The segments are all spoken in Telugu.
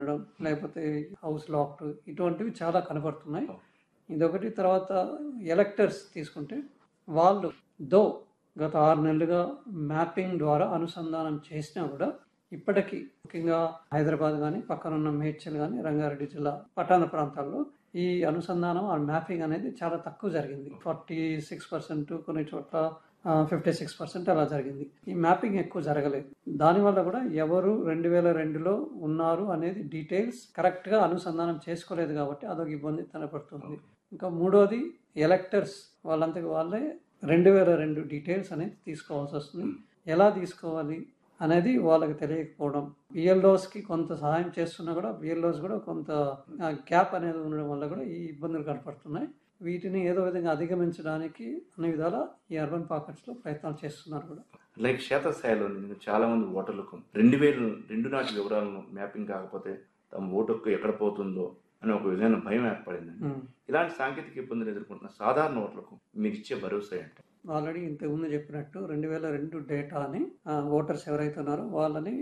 ఉండడం, లేకపోతే హౌస్ లాక్డ్ ఇటువంటివి చాలా కనపడుతున్నాయి. ఇదొకటి. తర్వాత ఎలక్టర్స్ తీసుకుంటే వాళ్ళు దో గత 6 నెలలుగా మ్యాపింగ్ ద్వారా అనుసంధానం చేసినా కూడా ఇప్పటికీ ముఖ్యంగా హైదరాబాద్ కానీ పక్కనున్న మేడ్చల్ కానీ రంగారెడ్డి జిల్లా పట్టణ ప్రాంతాల్లో ఈ అనుసంధానం ఆ మ్యాపింగ్ అనేది చాలా తక్కువ జరిగింది. 46%, కొన్ని చోట్ల 56% అలా జరిగింది. ఈ మ్యాపింగ్ ఎక్కువ జరగలేదు. దానివల్ల కూడా ఎవరు 2002లో ఉన్నారు అనేది డీటెయిల్స్ కరెక్ట్గా అనుసంధానం చేసుకోలేదు కాబట్టి అదొక ఇబ్బంది కనపడుతుంది. ఇంకా మూడోది ఎలక్టర్స్ వాళ్ళంతకు వాళ్ళే 2002 డీటెయిల్స్ అనేది తీసుకోవాల్సి వస్తుంది. ఎలా తీసుకోవాలి అనేది వాళ్ళకి తెలియకపోవడం, బిఎల్ఓస్కి కొంత సహాయం చేస్తున్నా కూడా బిఎల్ఓస్ కూడా కొంత గ్యాప్ అనేది ఉండడం వల్ల కూడా ఈ ఇబ్బందులు కనపడుతున్నాయి. వీటిని ఏదో విధంగా అధిగమించడానికి అన్ని విధాల ఈ అర్బన్ పాకెట్స్లో ప్రయత్నాలు చేస్తున్నారు కూడా. లైక్ క్షేత్రస్థాయిలో చాలా మంది ఓటర్లకు 2002 నాటి వివరాలను మ్యాపింగ్ కాకపోతే తమ ఓటుకు ఎక్కడ పోతుందో అని ఒక విధమైన భయం ఏర్పడింది. ఇలాంటి సాంకేతిక ఇబ్బందులు ఎదుర్కొంటున్న సాధారణ ఓటర్లకు మీరు ఇచ్చే భరోసా ఏంటి? ఆల్రెడీ ఇంతకుముందు చెప్పినట్టు 2002 డేటాని ఓటర్స్ ఎవరైతే ఉన్నారో వాళ్ళని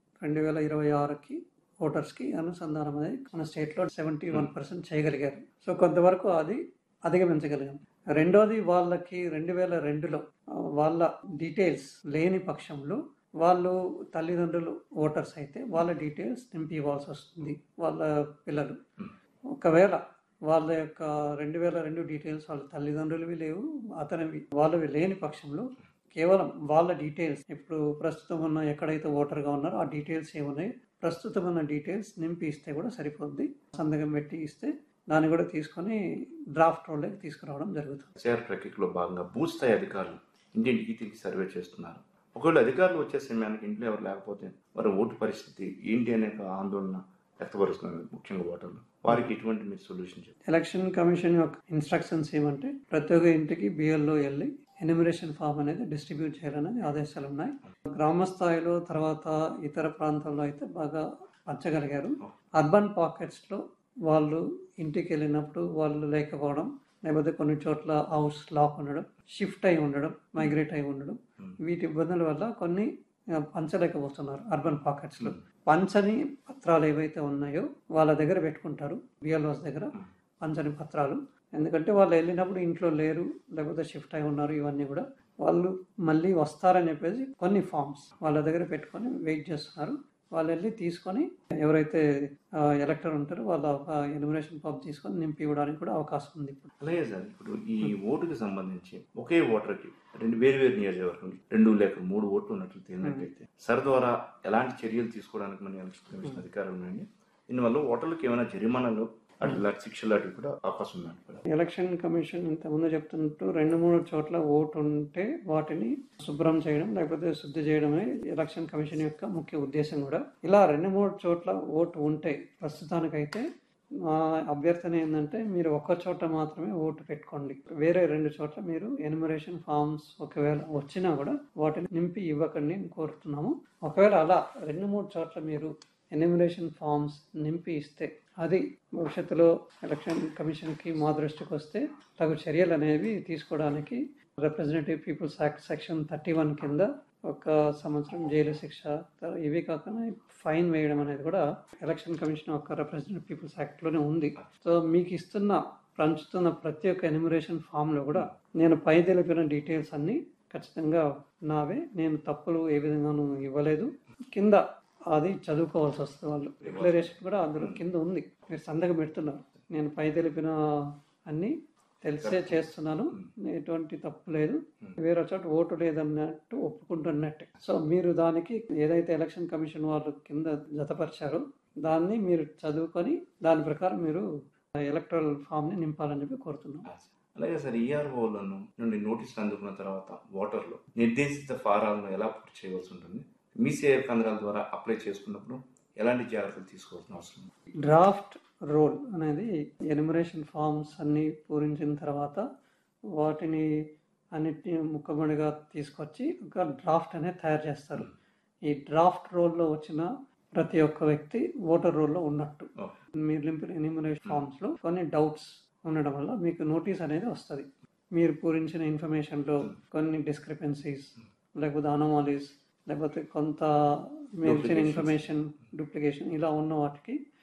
2026కి ఓటర్స్కి అనుసంధానం అనేది మన స్టేట్లో 71% చేయగలిగారు. సో కొంతవరకు అది అధిగమించగలిగాం. రెండోది, వాళ్ళకి 2002లో వాళ్ళ డీటెయిల్స్ లేని పక్షంలో వాళ్ళు తల్లిదండ్రులు ఓటర్స్ అయితే వాళ్ళ డీటెయిల్స్ నింపి ఇవ్వాల్సి వస్తుంది. వాళ్ళ పిల్లలు ఒకవేళ వాళ్ళ యొక్క 2002 డీటెయిల్స్ వాళ్ళ తల్లిదండ్రులవి లేవు, అతనివి వాళ్ళవి లేని పక్షంలో కేవలం వాళ్ళ డీటెయిల్స్ ఇప్పుడు ప్రస్తుతం ఉన్న ఎక్కడైతే ఓటర్గా ఉన్నారో ఆ డీటెయిల్స్ ఏమున్నాయి ప్రస్తుతం ఉన్న డీటెయిల్స్ నింపి ఇస్తే కూడా సరిపోద్ది. సంతకం పెట్టి ఇస్తే దాన్ని కూడా తీసుకొని డ్రాఫ్ట్ రోల్లోకి తీసుకురావడం జరుగుతుంది. ఎస్ఐఆర్ ప్రక్రియలో భాగంగా బూత్ స్థాయి అధికారులు ఇంటింటికి తిరిగి సర్వే చేస్తున్నారు. ఒకవేళ అధికారులు వచ్చే సమయానికి ఇంట్లో ఎవరు లేకపోతే వారి ఓటు పరిస్థితి ఏంటి అనే ఆందోళన వ్యక్తపరుస్తున్నారు ముఖ్యంగా ఓటర్లు. వారికి ఎటువంటి మీరు సొల్యూషన్ చెప్పారు? ఎలక్షన్ కమిషన్ యొక్క ఇన్స్ట్రక్షన్స్ ఏమంటే ప్రతి ఒక్క ఇంటికి బిఎల్ఓ వెళ్ళి ఎన్యూమరేషన్ ఫామ్ అనేది డిస్ట్రిబ్యూట్ చేయాలనేది ఆదేశాలు ఉన్నాయి. గ్రామ స్థాయిలో తర్వాత ఇతర ప్రాంతాల్లో అయితే బాగా పంచగలిగారు. అర్బన్ పాకెట్స్లో వాళ్ళు ఇంటికి వెళ్ళినప్పుడు వాళ్ళు లేకపోవడం, లేకపోతే కొన్ని చోట్ల హౌస్ లాక్ ఉండడం, షిఫ్ట్ అయి ఉండడం, మైగ్రేట్ అయి ఉండడం, వీటి ఇబ్బందుల వల్ల కొన్ని పంచలేకపోతున్నారు. అర్బన్ పాకెట్స్లో పంచని పత్రాలు ఏవైతే ఉన్నాయో వాళ్ళ దగ్గర పెట్టుకుంటారు, బిఎల్ఓస్ దగ్గర పంచని పత్రాలు. ఎందుకంటే వాళ్ళు వెళ్ళినప్పుడు ఇంట్లో లేరు, లేకపోతే షిఫ్ట్ అయి ఉన్నారు, ఇవన్నీ కూడా వాళ్ళు మళ్ళీ వస్తారని చెప్పేసి కొన్ని ఫామ్స్ వాళ్ళ దగ్గర పెట్టుకొని వెయిట్ చేస్తున్నారు. వాళ్ళు వెళ్ళి తీసుకొని ఎవరైతే ఎలక్టర్ ఉంటారో వాళ్ళ ఎన్యూమరేషన్ ఫామ్ తీసుకొని నింపి ఇవ్వడానికి కూడా అవకాశం ఉంది. అలాగే సార్, ఇప్పుడు ఈ ఓటుకి సంబంధించి ఒకే ఓటర్కి వేరు నియోజకవర్గం 2 లేక 3 ఓట్లు ఉన్నట్లు తేలినట్లయితే సర్ ద్వారా ఎలాంటి చర్యలు తీసుకోవడానికి మన ఎలక్షన్ కమిషన్ అధికారులు ఉన్నాయండి? దీనివల్ల ఓటర్లకు ఏమైనా జరిమానాలు శిక్షలు లాంటివి కూడా అవకాశం ఉంది. ఎలక్షన్ కమిషన్ ఇంతకుముందు చెప్తున్నట్టు 2-3 చోట్ల ఓటు ఉంటే వాటిని శుభ్రం చేయడం లేకపోతే శుద్ధి చేయడమే ఎలక్షన్ కమిషన్ యొక్క ముఖ్య ఉద్దేశం కూడా. ఇలా 2-3 చోట్ల ఓటు ఉంటే ప్రస్తుతానికైతే అభ్యర్థన ఏంటంటే మీరు ఒక్క చోట మాత్రమే ఓటు పెట్టుకోండి, వేరే 2 చోట్ల మీరు ఎన్యూమరేషన్ ఫామ్స్ ఒకవేళ వచ్చినా కూడా వాటిని నింపి ఇవ్వకండి అని కోరుతున్నాము. ఒకవేళ అలా 2-3 చోట్ల మీరు ఎన్యూమరేషన్ ఫామ్స్ నింపి ఇస్తే అది భవిష్యత్తులో ఎలక్షన్ కమిషన్కి మా దృష్టికి వస్తే తగు చర్యలు అనేవి తీసుకోవడానికి రిప్రజెంటేటివ్ పీపుల్స్ యాక్ట్ సెక్షన్ 31 కింద 1 సంవత్సరం జైలు శిక్ష, ఇవి కాకుండా ఫైన్ వేయడం అనేది కూడా ఎలక్షన్ కమిషన్ యొక్క రిప్రజెంటేటివ్ పీపుల్స్ యాక్ట్లోనే ఉంది. సో మీకు పంచుతున్న ప్రతి ఒక్క ఎన్యూమరేషన్ ఫామ్లో కూడా నేను పై తెలిపిన డీటెయిల్స్ అన్నీ ఖచ్చితంగా నావే, నేను తప్పులు ఏ విధంగానూ ఇవ్వలేదు, కింద అది చదువుకోవాల్సి వస్తుంది. వాళ్ళు డిక్లరేషన్ కూడా అందులో కింద ఉంది, మీరు సంతకం పెడుతున్నారు, నేను పై తెలిపిన అన్నీ తెలిసే చేస్తున్నాను, ఎటువంటి తప్పు లేదు, వేరే చోట ఓటు లేదన్నట్టు ఒప్పుకుంటున్నట్టే. సో మీరు దానికి ఏదైతే ఎలక్షన్ కమిషన్ వాళ్ళు కింద జతపరిచారో దాన్ని మీరు చదువుకొని దాని ప్రకారం మీరు ఎలక్టరల్ ఫామ్ని నింపాలని చెప్పి కోరుతున్నాం. అలాగే సార్, ఈఆర్ఓల నుండి నోటీసులు అందుకున్న తర్వాత ఓటర్లు నిర్దేశిత ఫారాలను ఎలా పూర్తి చేయవలసి ఉంటుంది? మీ సేవ కేంద్రాల ద్వారా అప్లై చేసుకున్నప్పుడు ఎలాంటి జాగ్రత్తలు తీసుకోవాల్సిన అవసరం? డ్రాఫ్ట్ రోల్ అనేది ఎన్యూమరేషన్ ఫామ్స్ అన్నీ పూరించిన తర్వాత వాటిని అన్నిటిని ముక్కముడిగా తీసుకొచ్చి ఒక డ్రాఫ్ట్ అనేది తయారు చేస్తారు. ఈ డ్రాఫ్ట్ రోల్లో వచ్చిన ప్రతి ఒక్క వ్యక్తి ఓటర్ రోల్లో ఉన్నట్టు. మీరు నింపిన ఎన్యూమరేషన్ ఫామ్స్లో కొన్ని డౌట్స్ ఉండడం వల్ల మీకు నోటీస్ అనేది వస్తుంది. మీరు పూరించిన ఇన్ఫర్మేషన్లో కొన్ని డిస్క్రిపెన్సీస్ లేకపోతే అనామాలీస్ లేకపోతే కొంత మెన్షన్ Duplications. ఇన్ఫర్మేషన్ డూప్లికేషన్ ఇలా ఉన్న వాటికి